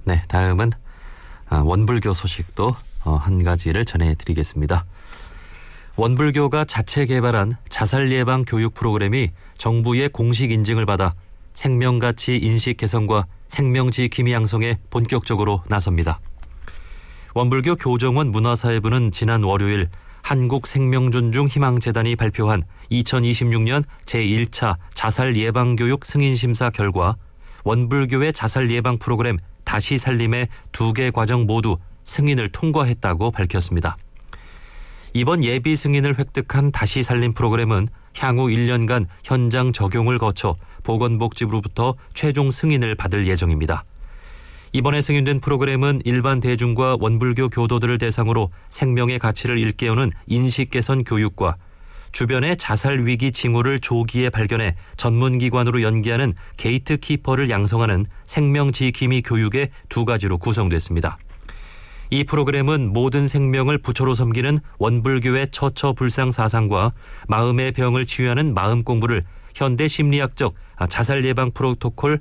네, 다음은 원불교 소식도 한 가지를 전해드리겠습니다. 원불교가 자체 개발한 자살 예방 교육 프로그램이 정부의 공식 인증을 받아 생명가치 인식 개선과 생명지킴이 양성에 본격적으로 나섭니다. 원불교 교정원 문화사회부는 지난 월요일 한국생명존중희망재단이 발표한 2026년 제1차 자살 예방교육 승인심사 결과 원불교의 자살 예방 프로그램 다시 살림의 2개 과정 모두 승인을 통과했다고 밝혔습니다. 이번 예비 승인을 획득한 다시 살림 프로그램은 향후 1년간 현장 적용을 거쳐 보건복지부로부터 최종 승인을 받을 예정입니다. 이번에 승인된 프로그램은 일반 대중과 원불교 교도들을 대상으로 생명의 가치를 일깨우는 인식 개선 교육과 주변의 자살 위기 징후를 조기에 발견해 전문기관으로 연계하는 게이트키퍼를 양성하는 생명지킴이 교육의 2가지로 구성됐습니다. 이 프로그램은 모든 생명을 부처로 섬기는 원불교의 처처불상 사상과 마음의 병을 치유하는 마음 공부를 현대 심리학적 자살 예방 프로토콜과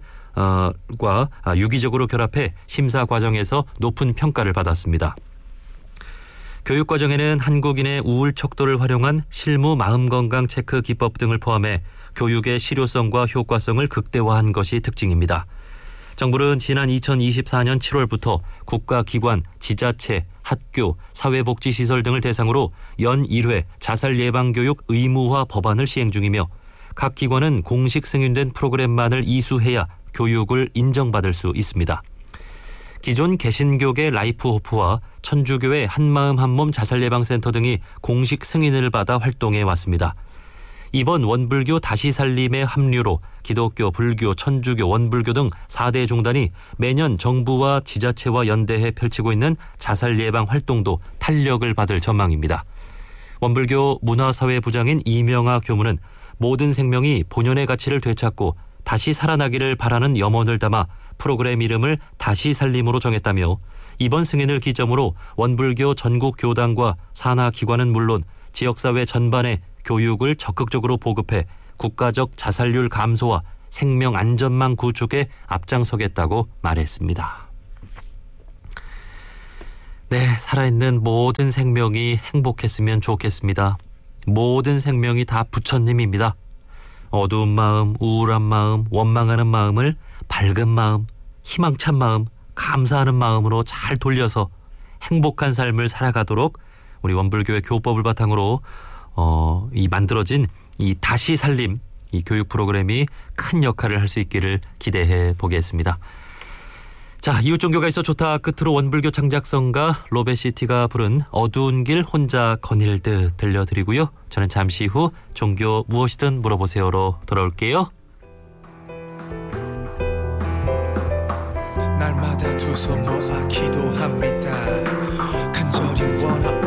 유기적으로 결합해 심사 과정에서 높은 평가를 받았습니다. 교육 과정에는 한국인의 우울 척도를 활용한 실무 마음건강 체크 기법 등을 포함해 교육의 실효성과 효과성을 극대화한 것이 특징입니다. 정부는 지난 2024년 7월부터 국가기관, 지자체, 학교, 사회복지시설 등을 대상으로 연 1회 자살 예방교육 의무화 법안을 시행 중이며 각 기관은 공식 승인된 프로그램만을 이수해야 교육을 인정받을 수 있습니다. 기존 개신교계 라이프호프와 천주교의 한마음 한몸 자살예방센터 등이 공식 승인을 받아 활동해 왔습니다. 이번 원불교 다시 살림의 합류로 기독교, 불교, 천주교, 원불교 등 4대 종단이 매년 정부와 지자체와 연대해 펼치고 있는 자살 예방 활동도 탄력을 받을 전망입니다. 원불교 문화사회부장인 이명아 교무는 모든 생명이 본연의 가치를 되찾고 다시 살아나기를 바라는 염원을 담아 프로그램 이름을 다시 살림으로 정했다며 이번 승인을 기점으로 원불교 전국 교단과 산하기관은 물론 지역사회 전반에 교육을 적극적으로 보급해 국가적 자살률 감소와 생명 안전망 구축에 앞장서겠다고 말했습니다. 네, 살아있는 모든 생명이 행복했으면 좋겠습니다. 모든 생명이 다 부처님입니다. 어두운 마음, 우울한 마음, 원망하는 마음을 밝은 마음, 희망찬 마음, 감사하는 마음으로 잘 돌려서 행복한 삶을 살아가도록 우리 원불교의 교법을 바탕으로 이 만들어진 이 다시 살림 이 교육 프로그램이 큰 역할을 할 수 있기를 기대해 보겠습니다. 자, 이웃 종교가 있어 좋다 끝으로 원불교 창작성가 로베시티가 부른 어두운 길 혼자 거닐 듯 들려드리고요. 저는 잠시 후 종교 무엇이든 물어보세요로 돌아올게요. 날마다 두 손 모아 기도합니다. 간절히 원하